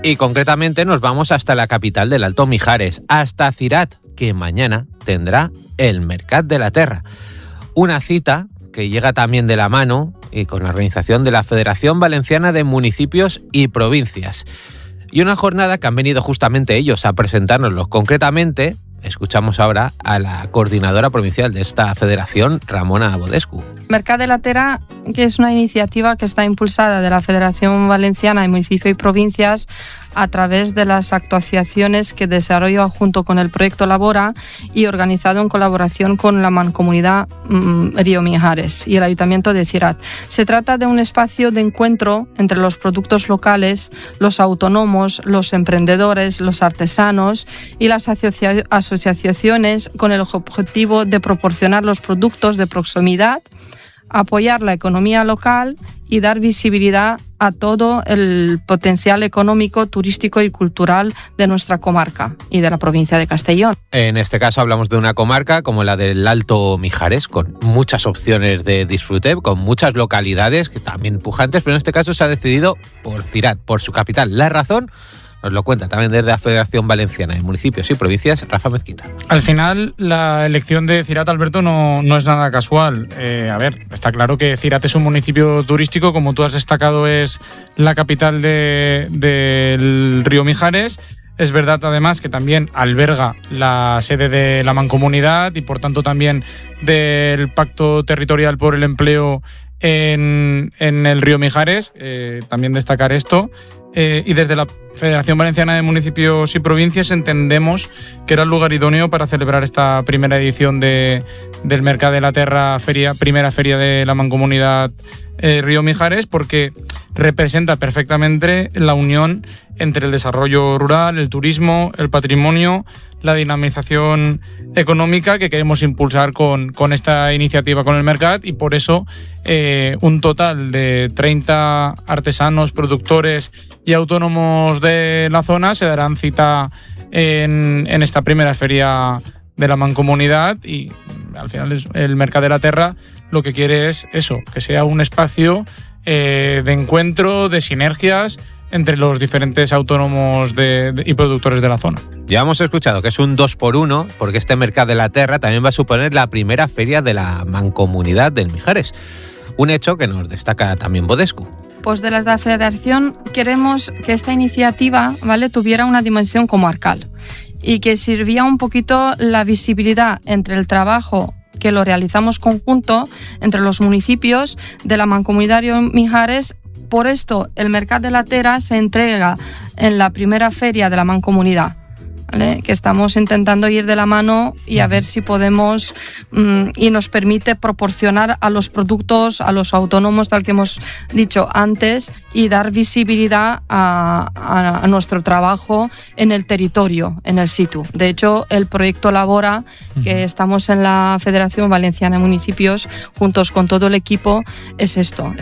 Y concretamente nos vamos hasta la capital del Alto Mijares, hasta Cirat, que mañana tendrá el Mercat de la Terra. Una cita que llega también de la mano y con la organización de la Federación Valenciana de Municipios y Provincias. Y una jornada que han venido justamente ellos a presentárnoslo. Concretamente, escuchamos ahora a la coordinadora provincial de esta federación, Ramona Bodescu. Mercat de la Terra, que es una iniciativa que está impulsada de la Federación Valenciana de Municipios y Provincias a través de las actuaciones que desarrolla junto con el proyecto Labora y organizado en colaboración con la Mancomunidad Río Mijares y el Ayuntamiento de Cirat. Se trata de un espacio de encuentro entre los productos locales, los autónomos, los emprendedores, los artesanos y las asociaciones con el objetivo de proporcionar los productos de proximidad, apoyar la economía local y dar visibilidad a todo el potencial económico, turístico y cultural de nuestra comarca y de la provincia de Castellón. En este caso hablamos de una comarca como la del Alto Mijares, con muchas opciones de disfrute, con muchas localidades que también pujantes, pero en este caso se ha decidido por Cirat, por su capital. La razón nos lo cuenta también desde la Federación Valenciana de Municipios y Provincias, Rafa Mezquita. Al final, la elección de Cirat, Alberto, no es nada casual. Está claro que Cirat es un municipio turístico, como tú has destacado, es la capital del Río Mijares. Es verdad, además, que también alberga la sede de la Mancomunidad y, por tanto, también del Pacto Territorial por el Empleo en el Río Mijares. También destacar esto. Y desde la Federación Valenciana de Municipios y Provincias entendemos que era el lugar idóneo para celebrar esta primera edición del Mercat de la Terra, primera feria de la Mancomunidad Río Mijares, porque representa perfectamente la unión entre el desarrollo rural, el turismo, el patrimonio, la dinamización económica que queremos impulsar con esta iniciativa con el Mercat, y por eso un total de 30 artesanos, productores y autónomos de la zona se darán cita en esta primera feria de la Mancomunidad, y al final el Mercat de la Terra lo que quiere es eso, que sea un espacio de encuentro, de sinergias entre los diferentes autónomos y productores de la zona. Ya hemos escuchado que es un 2x1, porque este Mercat de la Terra también va a suponer la primera feria de la Mancomunidad del Mijares. Un hecho que nos destaca también Bodescu. Pues de la Federación queremos que esta iniciativa, ¿vale?, tuviera una dimensión comarcal y que sirviera un poquito la visibilidad entre el trabajo que lo realizamos conjunto entre los municipios de la Mancomunidad Río Mijares. Por esto, el Mercat de la Terra se entrega en la primera feria de la Mancomunidad, ¿vale?, que estamos intentando ir de la mano y a ver si podemos y nos permite proporcionar a los productos, a los autónomos, tal que hemos dicho antes, y dar visibilidad a nuestro trabajo en el territorio, en el sitio. De hecho, el proyecto Labora, que estamos en la Federación Valenciana de Municipios, juntos con todo el equipo, es esto.